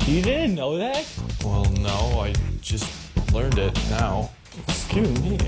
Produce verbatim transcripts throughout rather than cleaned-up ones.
You didn't know that? Well, no, I just learned it now. Excuse me.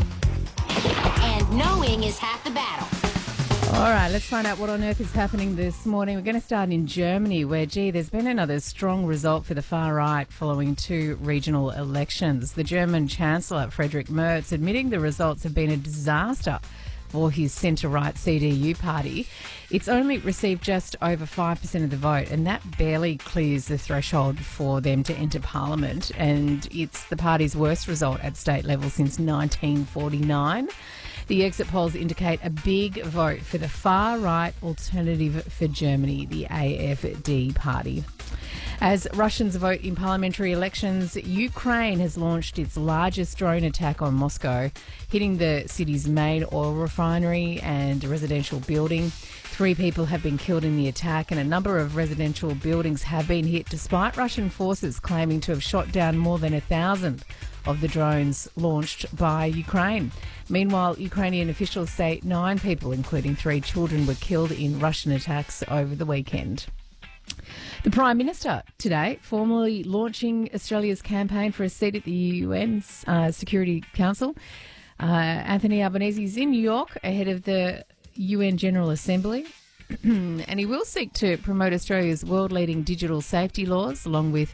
And knowing is half the battle. All right, let's find out what on earth is happening this morning. We're going to start in Germany where, gee, there's been another strong result for the far right following two regional elections. The German Chancellor, Friedrich Merz, admitting the results have been a disaster for his centre-right C D U party. It's only received just over five percent of the vote, and that barely clears the threshold for them to enter Parliament, and it's the party's worst result at state level since nineteen forty-nine. The exit polls indicate a big vote for the far-right Alternative for Germany, the A F D party. As Russians vote in parliamentary elections, Ukraine has launched its largest drone attack on Moscow, hitting the city's main oil refinery and residential building. Three people have been killed in the attack and a number of residential buildings have been hit, despite Russian forces claiming to have shot down more than a thousand of the drones launched by Ukraine. Meanwhile, Ukrainian officials say nine people, including three children, were killed in Russian attacks over the weekend. The Prime Minister today formally launching Australia's campaign for a seat at the U N's uh, Security Council. Uh, Anthony Albanese is in New York ahead of the U N General Assembly, and he will seek to promote Australia's world-leading digital safety laws, along with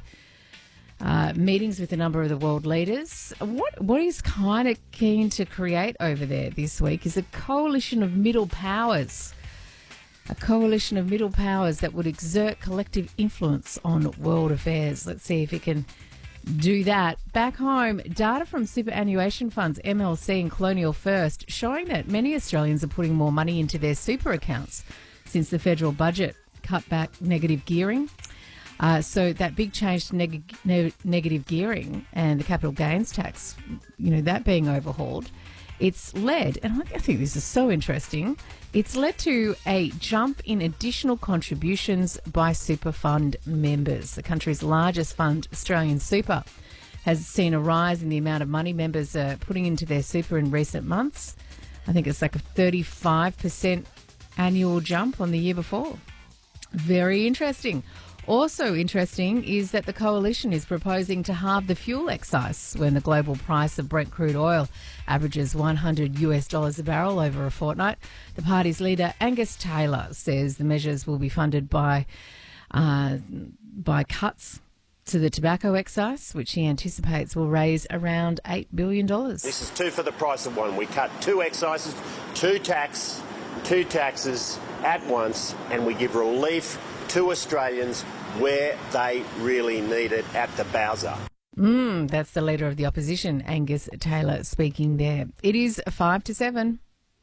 Uh, meetings with a number of the world leaders. What what he's kind of keen to create over there this week is a coalition of middle powers. A coalition of middle powers that would exert collective influence on world affairs. Let's see if he can do that. Back home, data from superannuation funds, M L C and Colonial First, showing that many Australians are putting more money into their super accounts since the federal budget cut back negative gearing. Uh, so that big change to neg- ne- negative gearing and the capital gains tax, you know, that being overhauled, it's led, and I think this is so interesting, it's led to a jump in additional contributions by super fund members. The country's largest fund, Australian Super, has seen a rise in the amount of money members are putting into their super in recent months. I think it's like a thirty-five percent annual jump on the year before. Very interesting. Also interesting is that the coalition is proposing to halve the fuel excise when the global price of Brent crude oil averages one hundred US dollars a barrel over a fortnight. The party's leader, Angus Taylor, says the measures will be funded by uh, by cuts to the tobacco excise, which he anticipates will raise around eight billion dollars. This is two for the price of one. We cut two excises, two tax, two taxes at once, and we give relief to Australians where they really need it, at the Bowser. Mm, that's the leader of the opposition, Angus Taylor, speaking there. It is five to seven.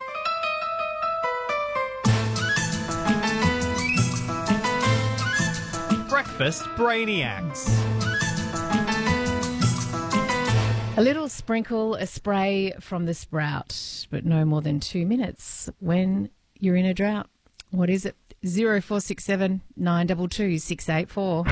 Breakfast Brainiacs. A little sprinkle, a spray from the sprout, but no more than two minutes when you're in a drought. What is it? zero four six seven nine two two six eight four.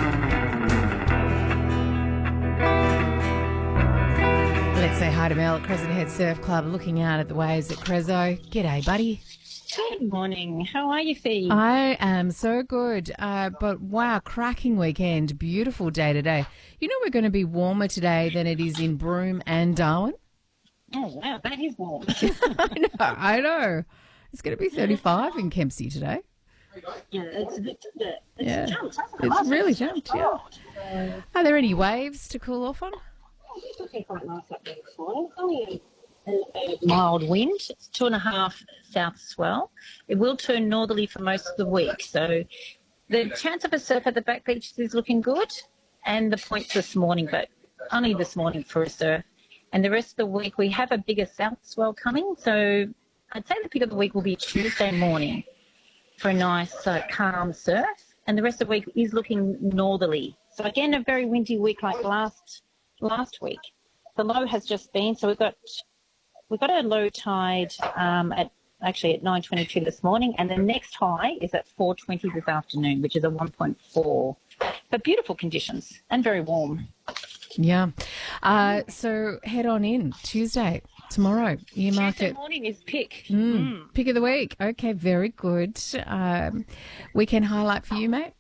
Let's say hi to Mel at Crescent Head Surf Club, looking out at the waves at Crezo. G'day, buddy. Good morning. How are you, Fee? I am so good. Uh, but wow, cracking weekend. Beautiful day today. You know we're going to be warmer today than it is in Broome and Darwin? Oh, wow, that is warm. I know, I know. It's going to be thirty-five in Kempsey today. Yeah, it's, it's, it's Yeah. jumped, hasn't it? It's Last really week's jumped, yeah. Uh, Are there any waves to cool off on? it's looking quite nice up there this morning. It's only a, a mild wind. It's two and a half south swell. It will turn northerly for most of the week. So the chance of a surf at the back beach is looking good. And the points this morning, but only this morning for a surf. And the rest of the week, we have a bigger south swell coming. So I'd say the peak of the week will be Tuesday morning for a nice uh, calm surf. And the rest of the week is looking northerly. So again, a very windy week like last last week. The low has just been, so we've got we've got a low tide um, at actually at nine twenty-two this morning, and the next high is at four twenty this afternoon, which is a one point four. But beautiful conditions and very warm. Yeah. Uh, so head on in Tuesday, tomorrow. Earmark Tuesday it. morning is pick. Mm, Mm. Pick of the week. Okay, very good. Um, weekend highlight for you, mate?